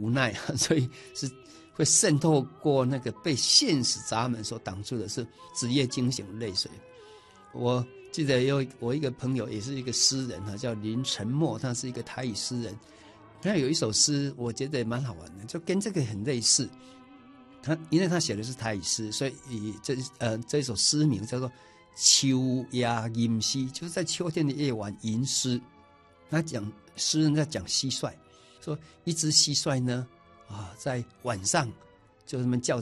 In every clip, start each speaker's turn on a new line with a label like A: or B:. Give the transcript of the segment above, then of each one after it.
A: 无奈，所以是会渗透过那个被现实闸门所挡住的，是职业惊醒的泪水。我记得我一个朋友也是一个诗人叫林沉默，他是一个台语诗人。他有一首诗，我觉得也蛮好玩的，就跟这个很类似。因为他写的是台语诗，所以这首诗名叫做《秋夜吟诗》，就是在秋天的夜晚吟诗。他诗人在讲蟋蟀，说一只蟋蟀呢在晚上就这么叫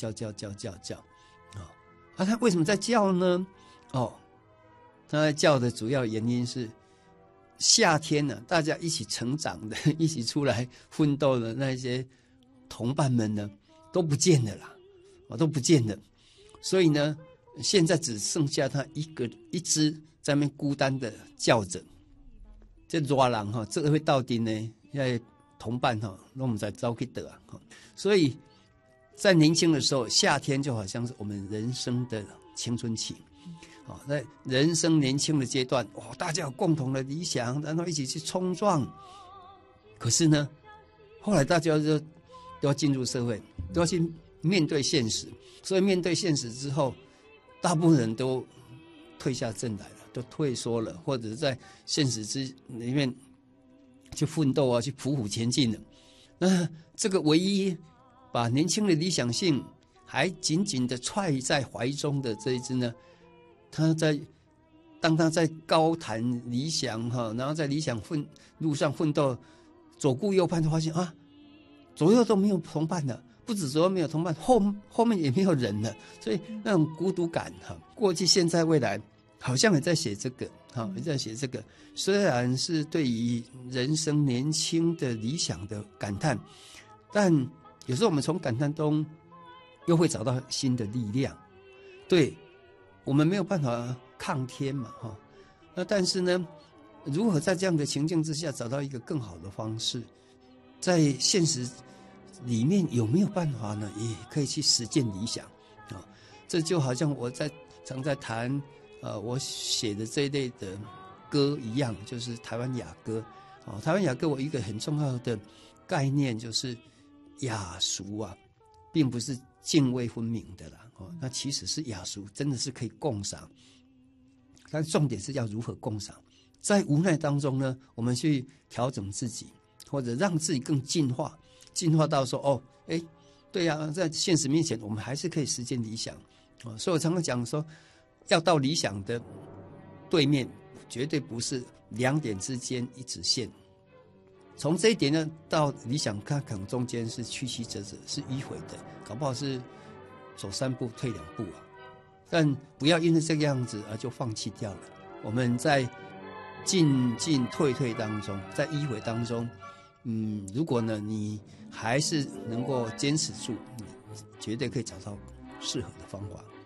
A: 他为什么在叫呢？他在叫的主要原因是夏天呢，大家一起成长的、一起出来奋斗的那些同伴们呢，都不见了啦，都不见了。所以呢，现在只剩下他一只在那边孤单的叫着。这热人这个会到底呢？因为同伴那我们才早去得啊。所以在年轻的时候，夏天就好像是我们人生的青春期。在人生年轻的阶段，大家有共同的理想，然后一起去冲撞。可是呢，后来大家都要进入社会，都要去面对现实。所以面对现实之后，大部分人都退下阵来了，都退缩了，或者在现实里面去奋斗啊，去匍匐前进了。那这个唯一把年轻的理想性还紧紧的揣在怀中的这一只呢，当他在高谈理想然后在理想路上奋斗，左顾右盼，就发现左右都没有同伴了，不止左右没有同伴，后面也没有人了，所以那种孤独感过去、现在、未来，好像也在写这个，也在写这个。虽然是对于人生年轻的理想的感叹，但有时候我们从感叹中又会找到新的力量。对，我们没有办法抗天嘛，那但是呢，如何在这样的情境之下找到一个更好的方式，在现实里面有没有办法呢？也可以去实践理想这就好像我常在谈我写的这一类的歌一样，就是台湾雅歌台湾雅歌我一个很重要的概念就是雅俗并不是泾渭分明的啦那其实是雅俗真的是可以共赏，但重点是要如何共赏。在无奈当中呢，我们去调整自己，或者让自己更进化到说对呀，在现实面前我们还是可以实现理想所以我常常讲说，要到理想的对面，绝对不是两点之间一直线。从这一点呢，到理想可能中间是曲曲折折，是迂回的，搞不好是走3步退2步但不要因为这个样子而就放弃掉了。我们在进退当中，在迂回当中，如果呢你还是能够坚持住，你绝对可以找到适合的方法。